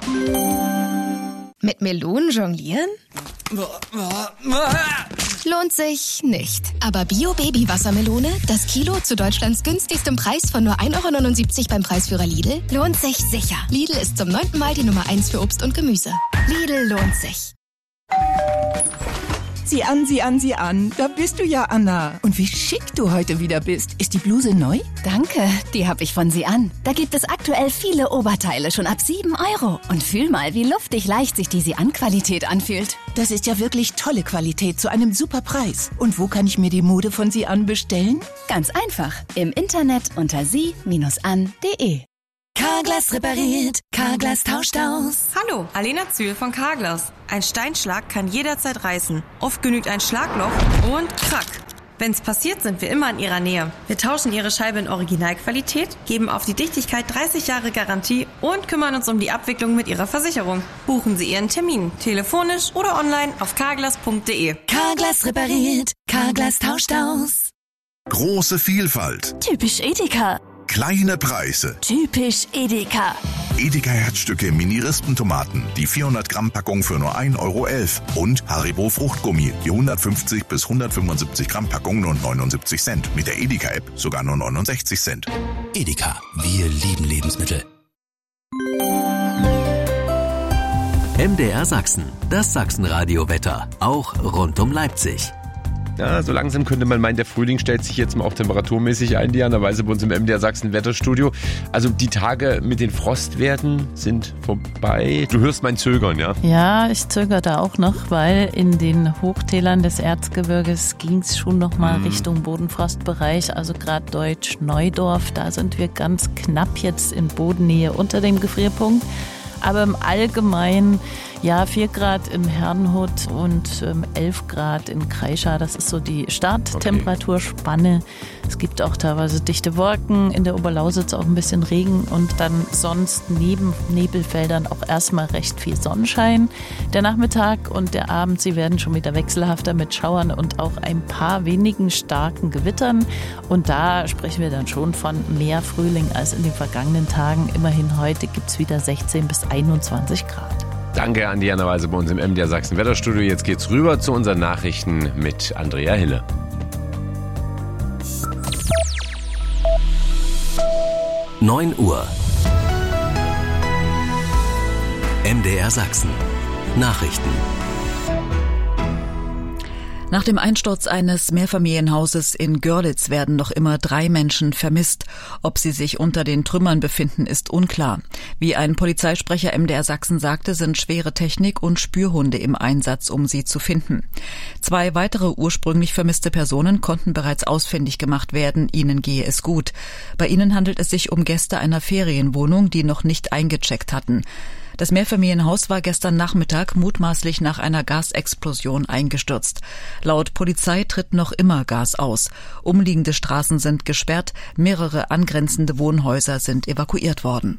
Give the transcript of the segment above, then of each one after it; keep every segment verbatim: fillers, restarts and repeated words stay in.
Mit Melonen jonglieren? Lohnt sich nicht. Aber Bio-Baby-Wassermelone, das Kilo zu Deutschlands günstigstem Preis von nur ein Euro neunundsiebzig beim Preisführer Lidl, lohnt sich sicher. Lidl ist zum neunten Mal die Nummer eins für Obst und Gemüse. Lidl lohnt sich. Sieh an, sieh an, sieh an. Da bist du ja, Anna. Und wie schick du heute wieder bist. Ist die Bluse neu? Danke, die habe ich von Sie an. Da gibt es aktuell viele Oberteile schon ab sieben Euro. Und fühl mal, wie luftig leicht sich die Sie an Qualität anfühlt. Das ist ja wirklich tolle Qualität zu einem super Preis. Und wo kann ich mir die Mode von Sie an bestellen? Ganz einfach. Im Internet unter sie an punkt de. Carglass repariert, Carglass tauscht aus. Hallo, Alena Zühl von Carglass. Ein Steinschlag kann jederzeit reißen. Oft genügt ein Schlagloch und krack. Wenn's passiert, sind wir immer in Ihrer Nähe. Wir tauschen Ihre Scheibe in Originalqualität, geben auf die Dichtigkeit dreißig Jahre Garantie und kümmern uns um die Abwicklung mit Ihrer Versicherung. Buchen Sie Ihren Termin, telefonisch oder online auf carglass punkt de. Carglass repariert, Carglass tauscht aus. Große Vielfalt. Typisch Edeka. Kleine Preise. Typisch Edeka. Edeka Herzstücke Mini-Rispentomaten, die vierhundert Gramm Packung für nur ein Euro elf. Und Haribo Fruchtgummi, die hundertfünfzig bis hundertfünfundsiebzig Gramm Packung nur neunundsiebzig Cent. Mit der Edeka-App sogar nur neunundsechzig Cent. Edeka, wir lieben Lebensmittel. M D R Sachsen, das Sachsenradio-Wetter, auch rund um Leipzig. Ja, so langsam könnte man meinen, der Frühling stellt sich jetzt mal auch temperaturmäßig ein, Diana Weise bei uns im M D R Sachsen Wetterstudio. Also die Tage mit den Frostwerten sind vorbei. Du hörst mein Zögern, ja? Ja, ich zögere da auch noch, weil in den Hochtälern des Erzgebirges ging es schon noch mal mm. Richtung Bodenfrostbereich. Also gerade Deutsch-Neudorf, da sind wir ganz knapp jetzt in Bodennähe unter dem Gefrierpunkt. Aber im Allgemeinen, ja, vier Grad in Herrnhut und ähm, elf Grad in Kreischa, das ist so die Starttemperatursspanne. Okay. Es gibt auch teilweise dichte Wolken, in der Oberlausitz auch ein bisschen Regen und dann sonst neben Nebelfeldern auch erstmal recht viel Sonnenschein. Der Nachmittag und der Abend, sie werden schon wieder wechselhafter mit Schauern und auch ein paar wenigen starken Gewittern. Und da sprechen wir dann schon von mehr Frühling als in den vergangenen Tagen. Immerhin heute gibt es wieder sechzehn bis einundzwanzig Grad. Danke an Diana Weise bei uns im M D R Sachsen Wetterstudio. Jetzt geht's rüber zu unseren Nachrichten mit Andrea Hille. neun Uhr. M D R Sachsen. Nachrichten. Nach dem Einsturz eines Mehrfamilienhauses in Görlitz werden noch immer drei Menschen vermisst. Ob sie sich unter den Trümmern befinden, ist unklar. Wie ein Polizeisprecher M D R Sachsen sagte, sind schwere Technik und Spürhunde im Einsatz, um sie zu finden. Zwei weitere ursprünglich vermisste Personen konnten bereits ausfindig gemacht werden. Ihnen gehe es gut. Bei ihnen handelt es sich um Gäste einer Ferienwohnung, die noch nicht eingecheckt hatten. Das Mehrfamilienhaus war gestern Nachmittag mutmaßlich nach einer Gasexplosion eingestürzt. Laut Polizei tritt noch immer Gas aus. Umliegende Straßen sind gesperrt, mehrere angrenzende Wohnhäuser sind evakuiert worden.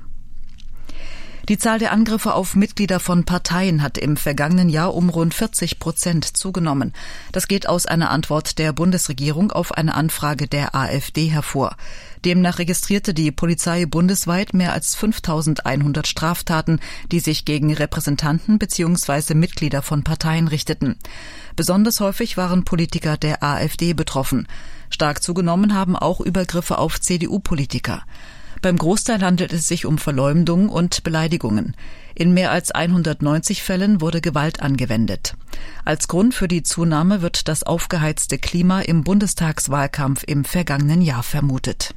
Die Zahl der Angriffe auf Mitglieder von Parteien hat im vergangenen Jahr um rund vierzig Prozent zugenommen. Das geht aus einer Antwort der Bundesregierung auf eine Anfrage der AfD hervor. Demnach registrierte die Polizei bundesweit mehr als fünftausendeinhundert Straftaten, die sich gegen Repräsentanten bzw. Mitglieder von Parteien richteten. Besonders häufig waren Politiker der AfD betroffen. Stark zugenommen haben auch Übergriffe auf C D U-Politiker. Beim Großteil handelt es sich um Verleumdung und Beleidigungen. In mehr als hundertneunzig Fällen wurde Gewalt angewendet. Als Grund für die Zunahme wird das aufgeheizte Klima im Bundestagswahlkampf im vergangenen Jahr vermutet.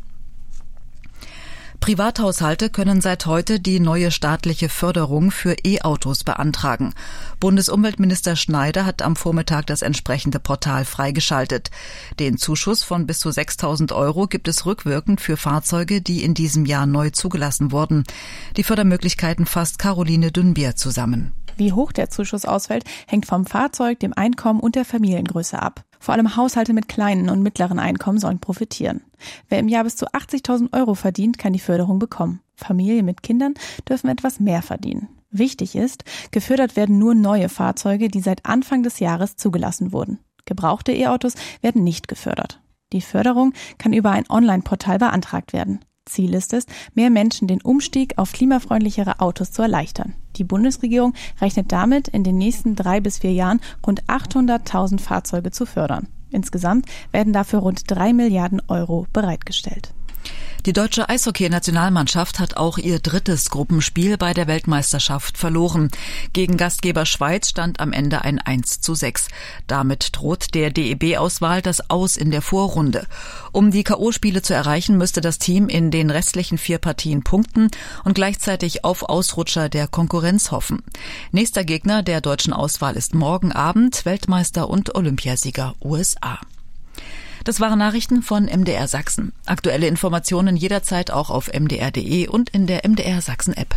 Privathaushalte können seit heute die neue staatliche Förderung für E-Autos beantragen. Bundesumweltminister Schneider hat am Vormittag das entsprechende Portal freigeschaltet. Den Zuschuss von bis zu sechstausend Euro gibt es rückwirkend für Fahrzeuge, die in diesem Jahr neu zugelassen wurden. Die Fördermöglichkeiten fasst Caroline Dünnbier zusammen. Wie hoch der Zuschuss ausfällt, hängt vom Fahrzeug, dem Einkommen und der Familiengröße ab. Vor allem Haushalte mit kleinen und mittleren Einkommen sollen profitieren. Wer im Jahr bis zu achtzigtausend Euro verdient, kann die Förderung bekommen. Familien mit Kindern dürfen etwas mehr verdienen. Wichtig ist, gefördert werden nur neue Fahrzeuge, die seit Anfang des Jahres zugelassen wurden. Gebrauchte E-Autos werden nicht gefördert. Die Förderung kann über ein Online-Portal beantragt werden. Ziel ist es, mehr Menschen den Umstieg auf klimafreundlichere Autos zu erleichtern. Die Bundesregierung rechnet damit, in den nächsten drei bis vier Jahren rund achthunderttausend Fahrzeuge zu fördern. Insgesamt werden dafür rund drei Milliarden Euro bereitgestellt. Die deutsche Eishockey-Nationalmannschaft hat auch ihr drittes Gruppenspiel bei der Weltmeisterschaft verloren. Gegen Gastgeber Schweiz stand am Ende ein eins zu sechs. Damit droht der D E B-Auswahl das Aus in der Vorrunde. Um die K O-Spiele zu erreichen, müsste das Team in den restlichen vier Partien punkten und gleichzeitig auf Ausrutscher der Konkurrenz hoffen. Nächster Gegner der deutschen Auswahl ist morgen Abend Weltmeister und Olympiasieger U S A. Das waren Nachrichten von M D R Sachsen. Aktuelle Informationen jederzeit auch auf m d r punkt d e und in der M D R Sachsen App.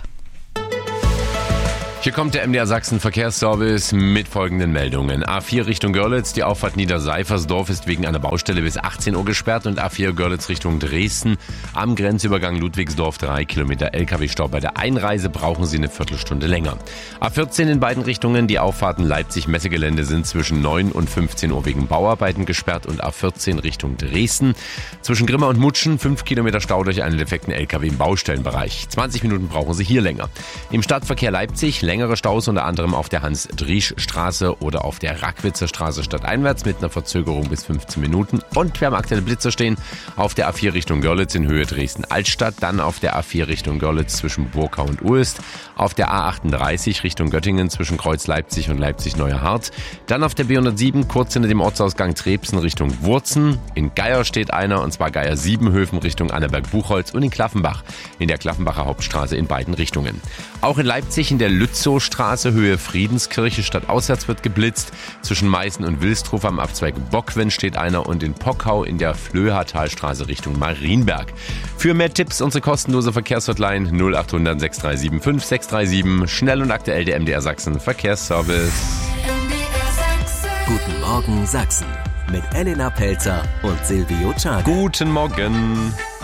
Hier kommt der M D R Sachsen Verkehrsservice mit folgenden Meldungen. A vier Richtung Görlitz, die Auffahrt Niederseifersdorf ist wegen einer Baustelle bis achtzehn Uhr gesperrt und A vier Görlitz Richtung Dresden. Am Grenzübergang Ludwigsdorf drei Kilometer L K W-Stau. Bei der Einreise brauchen Sie eine Viertelstunde länger. A vierzehn in beiden Richtungen, die Auffahrten Leipzig-Messegelände sind zwischen neun und fünfzehn Uhr wegen Bauarbeiten gesperrt und A vierzehn Richtung Dresden. Zwischen Grimma und Mutschen fünf Kilometer Stau durch einen defekten L K W im Baustellenbereich. zwanzig Minuten brauchen Sie hier länger. Im Stadtverkehr Leipzig längere Staus unter anderem auf der Hans-Driesch-Straße oder auf der Rackwitzer Straße stadteinwärts mit einer Verzögerung bis fünfzehn Minuten. Und wir haben aktuelle Blitzer stehen auf der A vier Richtung Görlitz in Höhe Dresden-Altstadt, dann auf der A vier Richtung Görlitz zwischen Burkau und Uelst, auf der A achtunddreißig Richtung Göttingen zwischen Kreuz Leipzig und Leipzig-Neuerhardt, dann auf der B hundertsieben kurz hinter dem Ortsausgang Trebsen Richtung Wurzen. In Geier steht einer, und zwar Geier Siebenhöfen Richtung Annaberg-Buchholz und in Klaffenbach in der Klaffenbacher Hauptstraße in beiden Richtungen. Auch in Leipzig in der Lützowstraße Höhe Friedenskirche stadtauswärts wird geblitzt. Zwischen Meißen und Wilstrow am Abzweig Bockwen steht einer und in Pockau in der Flöhertalstraße Richtung Marienberg. Für mehr Tipps unsere kostenlose Verkehrshotline null acht hundert sechs drei sieben fünf sechs drei sieben. Schnell und aktuell der M D R Sachsen Verkehrsservice. Guten Morgen Sachsen mit Elena Pelzer und Silvio Czarek. Guten Morgen.